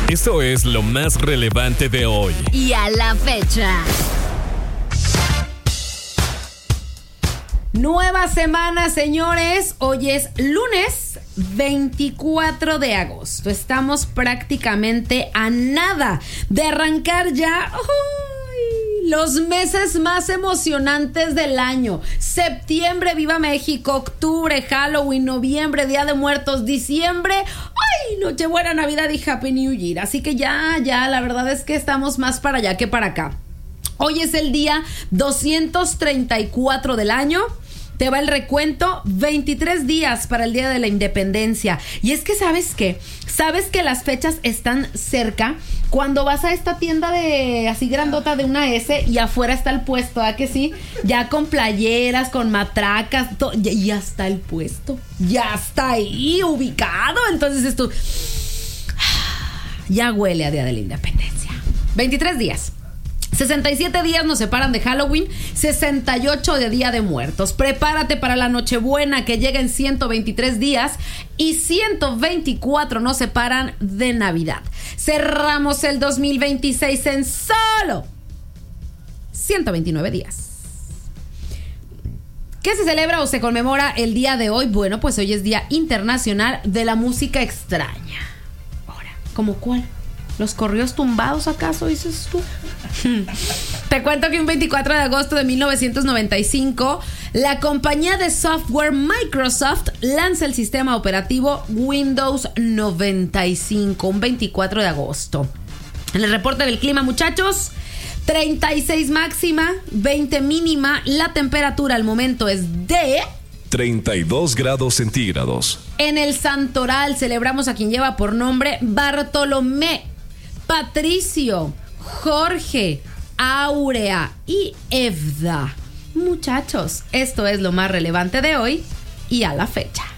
Esto es lo más relevante de hoy. Y a la fecha. Nueva semana, señores. Hoy es lunes 24 de agosto. Estamos prácticamente a nada de arrancar ya los meses más emocionantes del año. Septiembre, Viva México. Octubre, Halloween. Noviembre, Día de Muertos. Diciembre, Nochebuena, Navidad y Happy New Year. Así que ya, la verdad es que estamos más para allá que para acá. Hoy es el día 234 del año. Te va el recuento, 23 días para el Día de la Independencia. Y es que, ¿sabes qué? ¿Sabes que las fechas están cerca? Cuando vas a esta tienda de así grandota de una S y afuera está el puesto, ¿ah que sí? Ya con playeras, con matracas, ya está el puesto. Ya está ahí ubicado. Entonces esto ya huele a Día de la Independencia. 23 días. 67 días nos separan de Halloween, 68 de Día de Muertos. Prepárate para la Nochebuena que llega en 123 días y 124 nos separan de Navidad. Cerramos el 2026 en solo 129 días. ¿Qué se celebra o se conmemora el día de hoy? Bueno, pues hoy es Día Internacional de la Música Extraña. Ahora, ¿cómo cuál? ¿Los corridos tumbados acaso dices tú? Te cuento que un 24 de agosto de 1995 la compañía de software Microsoft lanza el sistema operativo Windows 95, un 24 de agosto. En el reporte del clima, muchachos, 36 máxima, 20 mínima. La temperatura al momento es de 32 grados centígrados. En el Santoral celebramos a quien lleva por nombre Bartolomé, Patricio, Jorge, Áurea y Evda. Muchachos, esto es lo más relevante de hoy y a la fecha.